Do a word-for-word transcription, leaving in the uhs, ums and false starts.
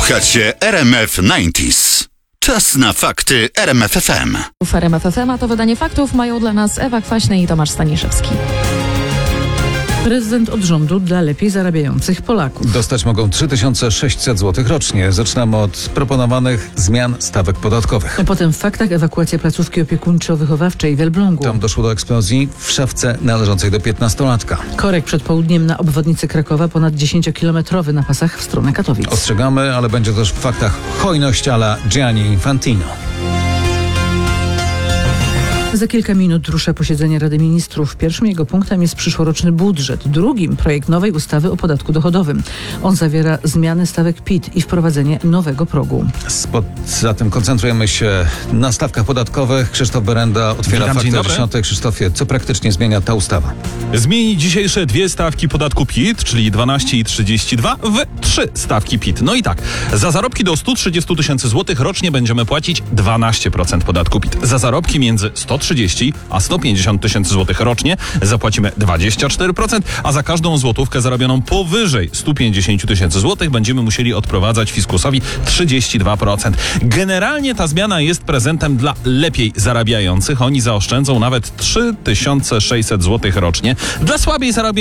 Słuchacie R M F dziewięćdziesiąt. Czas na fakty R M F F M. W R M F F M, a to wydanie faktów mają dla nas Ewa Kwaśny i Tomasz Staniszewski. Prezydent od rządu dla lepiej zarabiających Polaków. Dostać mogą trzy tysiące sześćset złotych rocznie. Zaczynamy od proponowanych zmian stawek podatkowych. A potem w faktach ewakuacja placówki opiekuńczo-wychowawczej w Elblągu. Tam doszło do eksplozji w szafce należącej do piętnastolatka. Korek przed południem na obwodnicy Krakowa ponad dziesięciokilometrowy na pasach w stronę Katowic. Ostrzegamy, ale będzie też w faktach hojność à la Gianni Infantino. Za kilka minut rusza posiedzenie Rady Ministrów. Pierwszym jego punktem jest przyszłoroczny budżet. Drugim projekt nowej ustawy o podatku dochodowym. On zawiera zmiany stawek P I T i wprowadzenie nowego progu. Spod, zatem koncentrujemy się na stawkach podatkowych. Krzysztof Berenda otwiera Witam, fakty dzień o dobry. dziesiątej. Krzysztofie, co praktycznie zmienia ta ustawa? Zmieni dzisiejsze dwie stawki podatku P I T, czyli dwanaście i trzydzieści dwa, w trzy stawki P I T. No i tak, za zarobki do stu trzydziestu tysięcy złotych rocznie będziemy płacić dwanaście procent podatku P I T. Za zarobki między sto trzydzieści a sto pięćdziesiąt tysięcy złotych rocznie zapłacimy dwadzieścia cztery procent, a za każdą złotówkę zarobioną powyżej stu pięćdziesięciu tysięcy złotych będziemy musieli odprowadzać fiskusowi trzydzieści dwa procent. Generalnie ta zmiana jest prezentem dla lepiej zarabiających. Oni zaoszczędzą nawet trzy tysiące sześćset złotych rocznie. Dla słabiej zarabiających